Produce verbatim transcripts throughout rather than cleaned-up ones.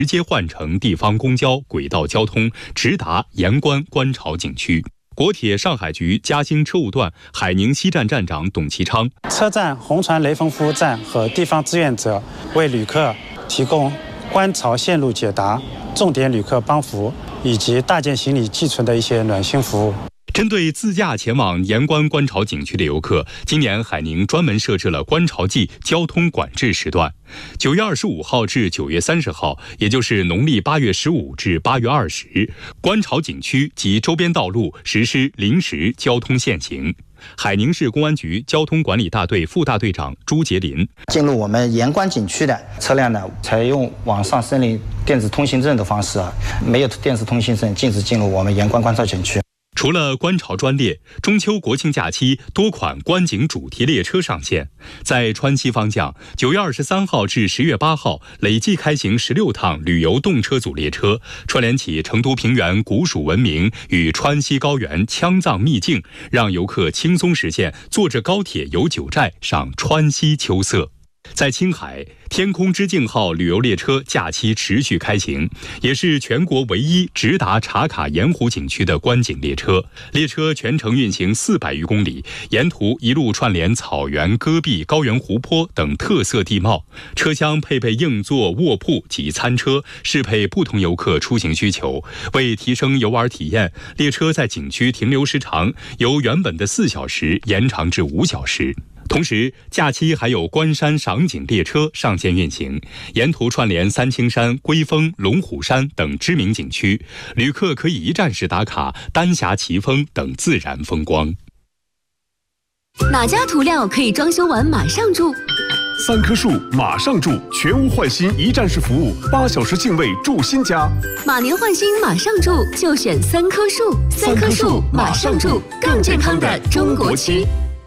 直接换乘地方公交、轨道交通，直达盐官观潮景区。国铁上海局嘉兴车务段海宁西站站长董其昌： 车站红船雷锋服务站和地方志愿者为旅客提供观潮线路解答、重点旅客帮扶以及大件行李寄存的一些暖心服务。 针对自驾前往盐官观潮景区的游客，今年海宁专门设置了观潮季交通管制时段，九月二十五号至九月三十号，也就是农历八月十五至八月二十，观潮景区及周边道路实施临时交通限行。海宁市公安局交通管理大队副大队长朱杰林： 进入我们盐官景区的车辆呢，采用网上申领电子通行证的方式啊，没有电子通行证禁止进入我们盐官观潮景区。 除了观潮专列，中秋国庆假期多款观景主题列车上线。在川西方向，九月二十三号至十月八号，累计开行十六趟旅游动车组列车，串联起成都平原古蜀文明与川西高原羌藏秘境，让游客轻松实现坐着高铁游九寨，赏川西秋色。在青海，天空之镜号旅游列车假期持续开行，也是全国唯一直达茶卡盐湖景区的观景列车。列车全程运行四百余公里，沿途一路串联草原、戈壁、高原湖泊等特色地貌。车厢配备硬座、卧铺及餐车，适配不同游客出行需求。为提升游玩体验，列车在景区停留时长由原本的四小时延长至五小时。同时，假期还有观山赏景列车上线运行，沿途串联三清山、龟峰、龙虎山等知名景区，旅客可以一站式打卡丹霞奇峰等自然风光。 哪家涂料可以装修完马上住？ 三棵树马上住，全屋换新一站式服务，八小时净位住新家。 马年换新马上住，就选三棵树。三棵树马上住，更健康的中国区。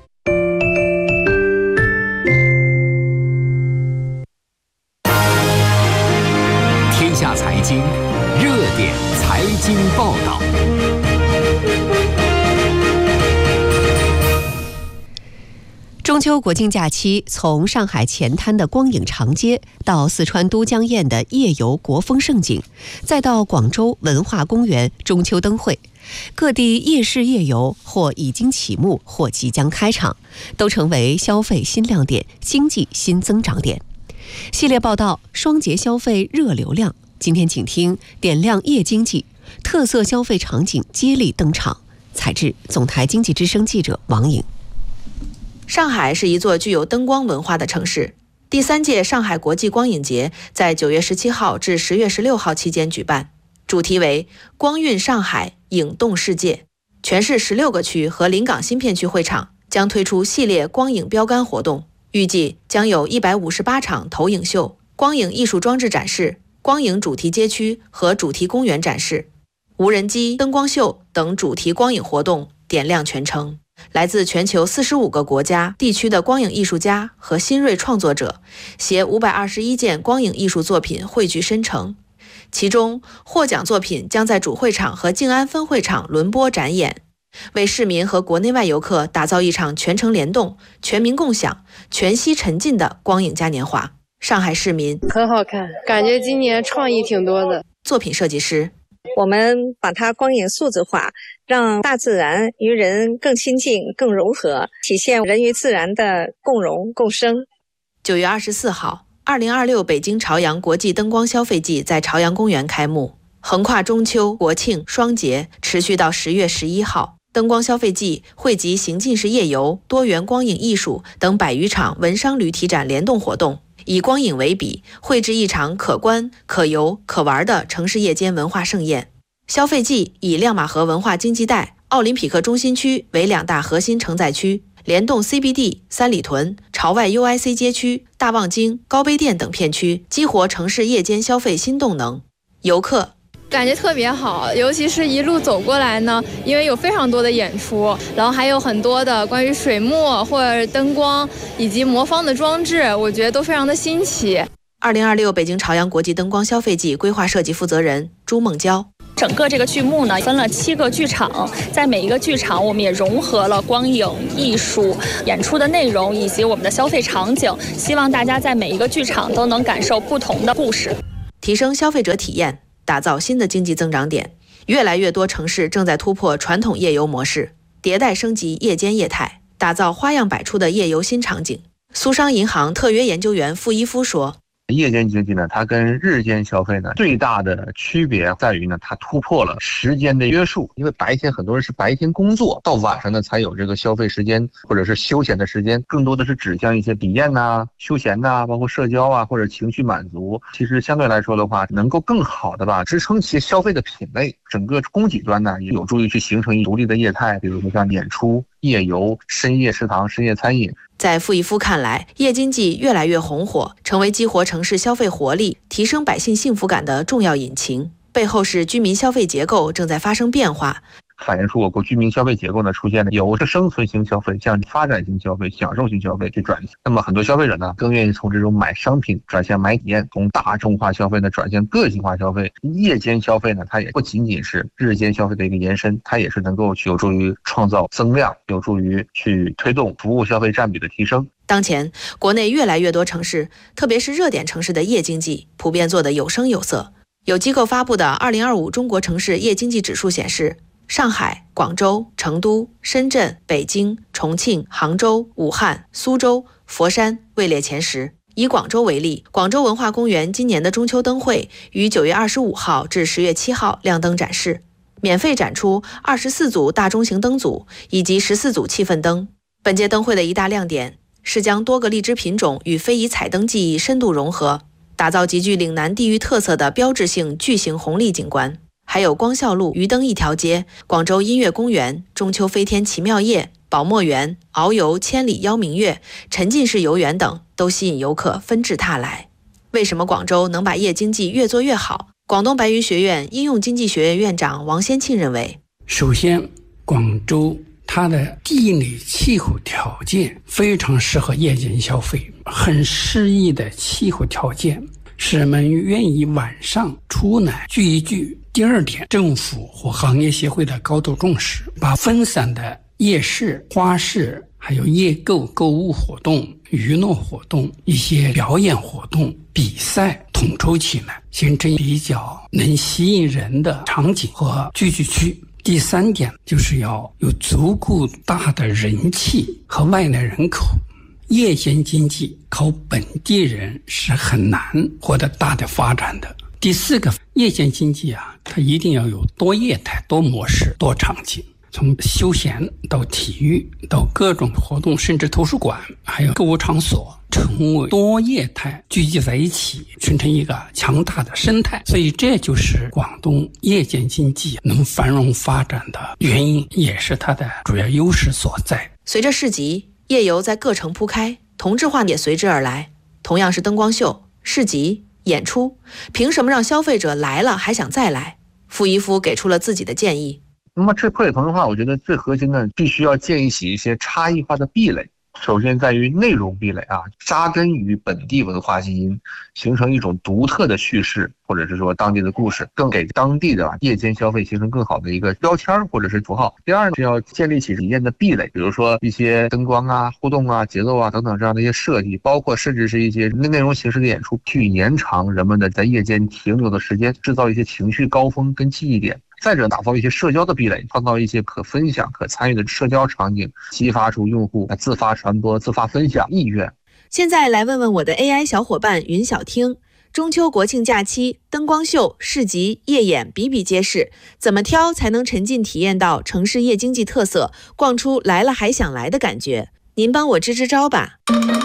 天下财经热点财经报道。 中秋国庆假期，从上海前滩的光影长街，到四川都江堰的夜游国风盛景，再到广州文化公园中秋灯会，各地夜市夜游或已经启幕，或即将开场，都成为消费新亮点、经济新增长点。系列报道：双节消费热流量。今天请听点亮夜经济，特色消费场景接力登场。采制总台经济之声记者王颖。 上海是一座具有灯光文化的城市。第三届上海国际光影节在九月十七号至十月十六号期间举办，主题为“光晕上海，影动世界”。全市十六个区和临港新片区会场将推出系列光影标杆活动，预计将有一百五十八场投影秀、光影艺术装置展示、光影主题街区和主题公园展示、无人机、灯光秀等主题光影活动点亮全城。来自全球四十五个国家地区的光影艺术家和新锐创作者，携五百二十一件光影艺术作品汇聚深城。其中获奖作品将在主会场和静安分会场轮播展演，为市民和国内外游客打造一场全程联动、全民共享、全息沉浸的光影嘉年华。上海市民： 很好看，感觉今年创意挺多的。 作品设计师： 我们把它光影数字化，让大自然与人更亲近、更融合，体现人与自然的共融共生。 九月二十四号，二零二六北京朝阳国际灯光消费季在朝阳公园开幕，横跨中秋、国庆双节，持续到十月十一号。灯光消费季汇集行进式夜游、多元光影艺术等百余场文商旅体展联动活动，以光影为笔，绘制一场可观、可游、可玩的城市夜间文化盛宴。消费季以亮马河文化经济带、奥林匹克中心区为两大核心承载区，联动 C B D、三里屯、朝外 U I C 街区、大望京、高碑店等片区，激活城市夜间消费新动能。游客感觉特别好，尤其是一路走过来呢，因为有非常多的演出，然后还有很多的关于水墨或者灯光以及魔方的装置，我觉得都非常的新奇。 二零二六北京朝阳国际灯光消费季规划设计负责人朱梦娇： 整个这个剧目呢，分了七个剧场，在每一个剧场，我们也融合了光影、艺术、演出的内容以及我们的消费场景，希望大家在每一个剧场都能感受不同的故事。 提升消费者体验，打造新的经济增长点。越来越多城市正在突破传统夜游模式，迭代升级夜间业态，打造花样百出的夜游新场景。苏商银行特约研究员傅一夫说， 夜间经济呢，它跟日间消费呢最大的区别在于呢，它突破了时间的约束。因为白天很多人是白天工作，到晚上呢才有这个消费时间或者是休闲的时间，更多的是指向一些体验呐、啊、休闲呐、啊，包括社交啊或者情绪满足。其实相对来说的话，能够更好的吧支撑其消费的品类。整个供给端呢，也有助于去形成一独立的业态，比如说像演出、夜游、深夜食堂、深夜餐饮。 在傅一夫看来，夜经济越来越红火，成为激活城市消费活力、提升百姓幸福感的重要引擎。背后是居民消费结构正在发生变化， 反映出我国居民消费结构呢出现了由生存型消费向发展型消费、享受型消费去转型。那么很多消费者呢更愿意从这种买商品转向买体验，从大众化消费呢转向个性化消费。夜间消费呢，它也不仅仅是日间消费的一个延伸，它也是能够有助于创造增量，有助于去推动服务消费占比的提升。 当前，国内越来越多城市，特别是热点城市的夜经济，普遍做得有声有色。有机构发布的二零二五中国城市夜经济指数显示，上海、广州、成都、深圳、北京、重庆、杭州、武汉、苏州、佛山位列前十。以广州为例，广州文化公园今年的中秋灯会于九月二十五号至十月七号亮灯展示，免费展出二十四组大中型灯组以及十四组气氛灯。本届灯会的一大亮点是将多个荔枝品种与非遗彩灯技艺深度融合，打造极具岭南地域特色的标志性巨型红利景观。还有光孝路、鱼灯一条街、广州音乐公园、中秋飞天奇妙夜、宝墨园、遨游千里邀明月、沉浸式游园等，都吸引游客纷至沓来。为什么广州能把夜经济越做越好？广东白云学院应用经济学院院长王先庆认为， 首先，广州它的地理气候条件非常适合夜间消费，很适宜的气候条件使人们愿意晚上出来聚一聚。第二点，政府和行业协会的高度重视，把分散的夜市、花市还有夜购购物活动、娱乐活动、一些表演活动、比赛统筹起来，形成比较能吸引人的场景和聚集区。第三点就是要有足够大的人气和外来人口。夜间经济靠本地人是很难获得大的发展的。第四个，夜间经济啊，它一定要有多业态、多模式、多场景，从休闲到体育到各种活动，甚至图书馆还有购物场所，成为多业态聚集在一起，形成一个强大的生态。所以这就是广东夜间经济能繁荣发展的原因，也是它的主要优势所在。 随着市集、夜游在各城铺开，同质化也随之而来。同样是灯光秀、市集、演出，凭什么让消费者来了还想再来？傅一夫给出了自己的建议。 那么这破解同质化，我觉得最核心的必须要建立起一些差异化的壁垒。首先在于内容壁垒啊，扎根于本地文化基因，形成一种独特的叙事，或者是说当地的故事，更给当地的夜间消费形成更好的一个标签或者是符号。第二呢，是要建立起体验的壁垒，比如说一些灯光啊、互动啊、节奏啊等等这样的一些设计，包括甚至是一些内容形式的演出，去延长人们的在夜间停留的时间，制造一些情绪高峰跟记忆点。再者，打造一些社交的壁垒，创造一些可分享、可参与的社交场景，激发出用户自发传播、自发分享意愿。 现在来问问我的 A I 小伙伴云小听，中秋国庆假期，灯光秀、市集、夜演比比皆是，怎么挑才能沉浸体验到城市夜经济特色，逛出来了还想来的感觉？您帮我支支招吧。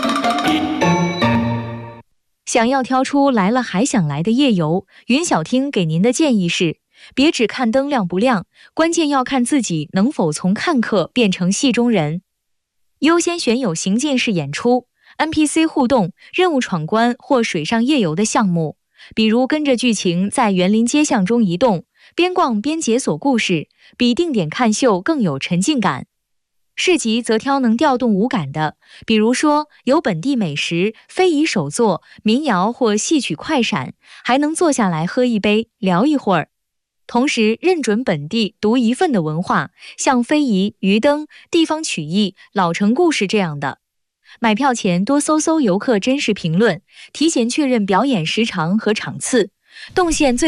想要挑出来了还想来的夜游，云小听给您的建议是，别只看灯亮不亮，关键要看自己能否从看客变成戏中人。优先选有行进式演出、N P C 互动、任务闯关或水上夜游的项目，比如跟着剧情在园林街巷中移动，边逛边解锁故事，比定点看秀更有沉浸感。市集则挑能调动五感的，比如说有本地美食、非遗手作、民谣或戏曲快闪，还能坐下来喝一杯聊一会儿。同时认准本地独一份的文化，像非遗、鱼灯、地方曲艺、老城故事这样的。买票前多搜搜游客真实评论，提前确认表演时长和场次。 动线最